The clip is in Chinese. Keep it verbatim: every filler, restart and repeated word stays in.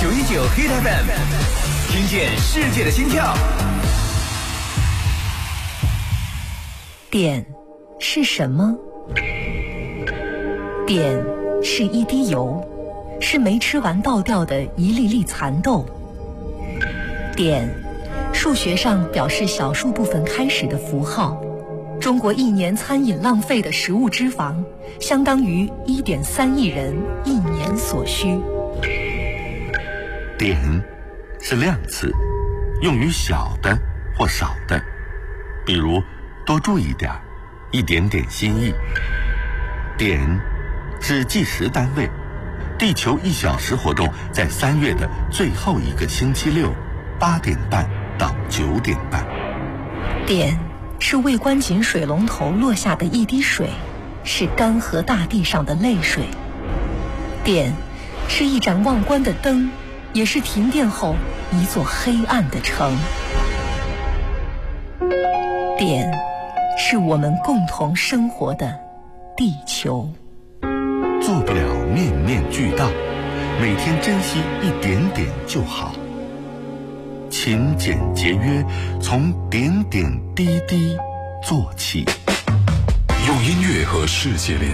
九一九 Hit F M， 听见世界的心跳。 碘是什么？碘是一滴油，是没吃完倒掉的一粒粒蚕豆。碘，数学上表示小数部分开始的符号。中国一年餐饮浪费的食物脂肪，相当于 一点三亿人一年所需。 碘是量词，用于小的或少的，比如多注意点，一点点心意。碘是计时单位，地球一小时活动在三月的最后一个星期六，八点半到九点半。 碘是未关紧水龙头落下的一滴水，是干涸大地上的泪水。碘是一盏忘关的灯，也是停电后一座黑暗的城。碘是我们共同生活的地球。 做不了面面俱到，每天珍惜一点点就好。勤俭节约，从点点滴滴做起。 用音乐和世界连